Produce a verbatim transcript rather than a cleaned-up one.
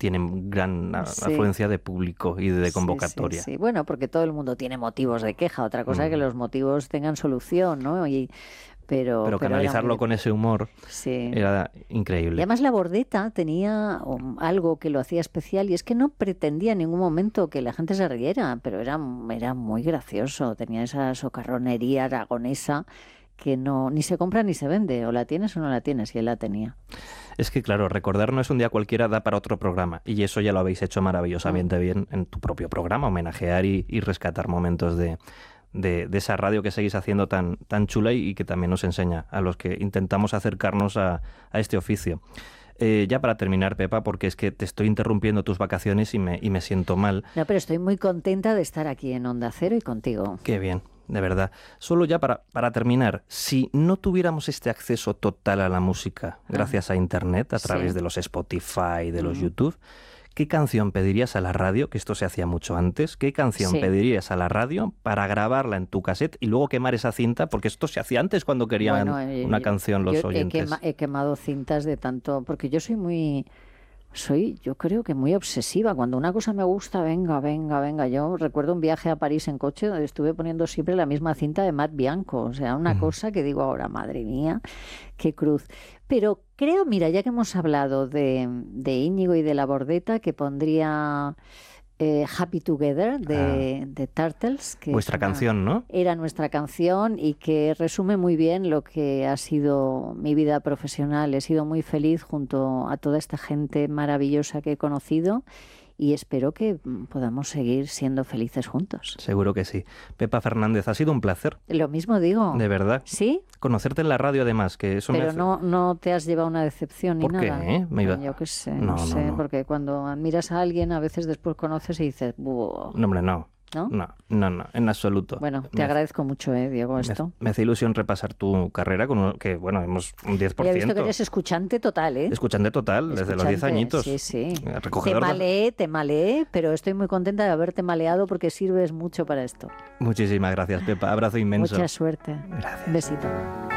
tienen gran Sí. afluencia de público y de convocatoria. Sí, sí, sí. Bueno, porque todo el mundo tiene motivos de queja. Otra cosa Mm. es que los motivos tengan solución, ¿no? Y, pero, Pero pero era canalizarlo muy- con ese humor Sí. era Y increíble. además la Bordeta tenía um, algo que lo hacía especial y es que no pretendía en ningún momento que la gente se riera, pero era, era muy gracioso. Tenía esa socarronería aragonesa que no ni se compra ni se vende. O la tienes o no la tienes, y él la tenía. Es que, claro, recordar no es un día cualquiera, da para otro programa. Y eso ya lo habéis hecho maravillosamente Mm. bien en tu propio programa, homenajear y, y rescatar momentos de, de, de esa radio que seguís haciendo tan, tan chula y, y que también nos enseña a los que intentamos acercarnos a, a este oficio. Eh, ya para terminar, Pepa, porque es que te estoy interrumpiendo tus vacaciones y me, y me siento mal. No, pero estoy muy contenta de estar aquí en Onda Cero y contigo. Qué bien, de verdad. Solo ya para, para terminar, si no tuviéramos este acceso total a la música gracias a Internet, a Sí. través de los Spotify, de los Ujú. YouTube, ¿qué canción pedirías a la radio? Que esto se hacía mucho antes. ¿Qué canción Sí. pedirías a la radio para grabarla en tu cassette y luego quemar esa cinta? Porque esto se hacía antes cuando querían Bueno, eh, una yo- canción los yo he, oyentes. quema- he quemado cintas de tanto, porque yo soy muy, soy, yo creo que muy obsesiva. Cuando una cosa me gusta, venga, venga, venga. Yo recuerdo un viaje a París en coche donde estuve poniendo siempre la misma cinta de Matt Bianco. O sea, una Ujú. cosa que digo ahora, madre mía, qué cruz. Pero creo, mira, ya que hemos hablado de, de Íñigo y de la Bordeta, que pondría eh, Happy Together de, de Turtles. Que Vuestra es una- canción, ¿no? era nuestra canción y que resume muy bien lo que ha sido mi vida profesional. He sido muy feliz junto a toda esta gente maravillosa que he conocido y espero que mm, podamos seguir siendo felices juntos. Seguro que sí. Pepa Fernández, ha sido un placer, Lo mismo digo. de verdad. ¿Sí? Conocerte en la radio además, que eso me Pero hace... no, no te has llevado una decepción ni ¿Por qué, nada. eh? Me iba- Yo qué sé, No, no, no, sé, no. porque cuando admiras a alguien a veces después conoces y dices, "Buah", No, hombre, no. ¿no? No, no, no, en absoluto. Bueno, te Me- agradezco mucho, eh, Diego, Me, esto. me hace ilusión repasar tu carrera, con un- que bueno, hemos un diez por Ya he ciento. visto que eres escuchante total, ¿eh? Escuchante total, desde los diez Escuchante, añitos. Sí, sí. Eh, Te Recogedor de- maleé, te maleé, pero estoy muy contenta de haberte maleado porque sirves mucho para esto. Muchísimas gracias, Pepa. Abrazo inmenso. Mucha suerte. Gracias. Un besito.